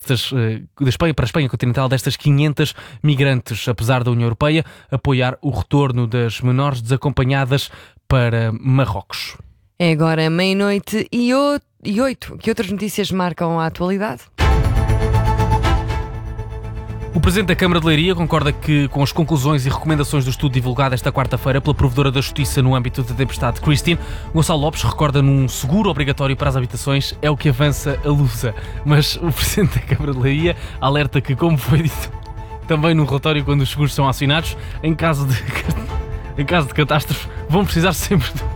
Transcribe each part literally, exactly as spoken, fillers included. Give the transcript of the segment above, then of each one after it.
destas, da Espanha, para a Espanha continental destas quinhentas migrantes, apesar da União Europeia apoiar o retorno das menores desacompanhadas para Marrocos. É agora meia-noite e oito. Que outras notícias marcam a atualidade? O Presidente da Câmara de Leiria concorda que, com as conclusões e recomendações do estudo divulgado esta quarta-feira pela Provedora da Justiça no âmbito da tempestade Christine, Gonçalo Lopes recorda num seguro obrigatório para as habitações, é o que avança a Lusa. Mas o Presidente da Câmara de Leiria alerta que, como foi dito também no relatório quando os seguros são acionados, em caso de, em caso de catástrofe, vão precisar sempre de,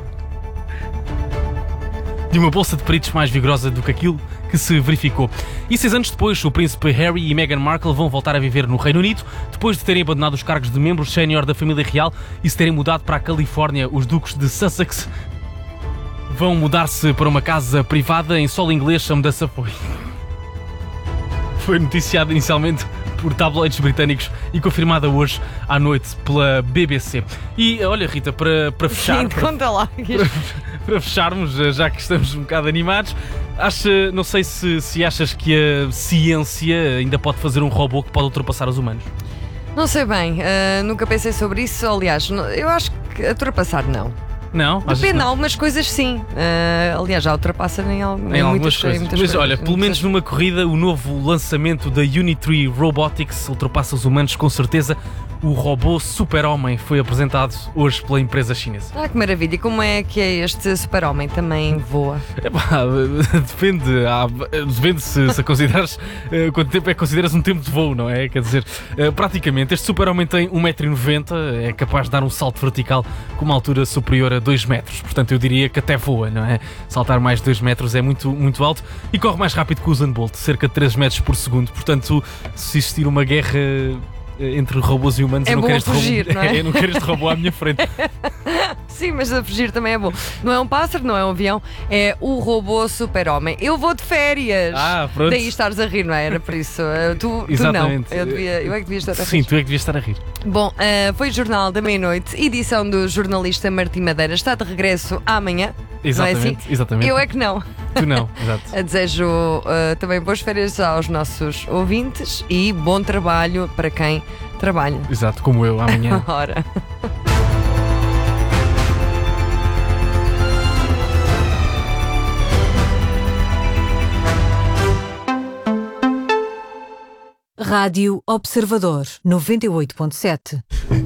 de uma bolsa de peritos mais vigorosa do que aquilo que se verificou. E seis anos depois, o príncipe Harry e Meghan Markle vão voltar a viver no Reino Unido, depois de terem abandonado os cargos de membros sénior da família real e se terem mudado para a Califórnia. Os duques de Sussex vão mudar-se para uma casa privada em solo inglês. A mudança foi... foi noticiada inicialmente por tabloides britânicos e confirmada hoje à noite pela B B C. E olha, Rita, para, para fechar... Sim, para, conta lá. Para, para fecharmos, já que estamos um bocado animados, acha, não sei se, se achas que a ciência ainda pode fazer um robô que pode ultrapassar os humanos. Não sei bem, uh, nunca pensei sobre isso. Aliás, eu acho que ultrapassar não. Não? Depende, não? algumas coisas sim. Uh, aliás, já ultrapassa em, al- em, Em algumas muitas coisas. muitas Mas coisas, olha, pelo muitas- menos numa corrida, o novo lançamento da Unitree Robotics ultrapassa os humanos com certeza. O robô Super-Homem foi apresentado hoje pela empresa chinesa. Ah, que maravilha. E como é que é este super-homem? Também voa? Epá, depende, há, depende se, se consideras eh, quanto tempo é que consideras um tempo de voo, não é? Quer dizer, eh, praticamente este super-homem tem um metro e noventa, é capaz de dar um salto vertical com uma altura superior a dois metros, portanto eu diria que até voa, não é? Saltar mais de dois metros é muito, muito alto e corre mais rápido que o Usain Bolt, cerca de três metros por segundo, portanto se existir uma guerra entre robôs e humanos, É eu, não bom quero este fugir, robô, não é? eu não quero este robô à minha frente. Sim, mas a fugir também é bom. Não é um pássaro, não é um avião, é o robô super-homem. Eu vou de férias. Ah, pronto. Daí estares a rir, não é? Era por isso. Uh, Tu, tu não. Exatamente. Eu, devia, eu é que devia estar a rir. Sim, tu é que devias estar a rir. Bom, uh, foi o Jornal da Meia-Noite, edição do jornalista Martim Madeira. Está de regresso amanhã. Exatamente, não é assim? exatamente. Eu é que não. Tu não, exato. Desejo uh, também boas férias aos nossos ouvintes e bom trabalho para quem trabalha. Exato, como eu, amanhã. Ora. Rádio Observador noventa e oito ponto sete.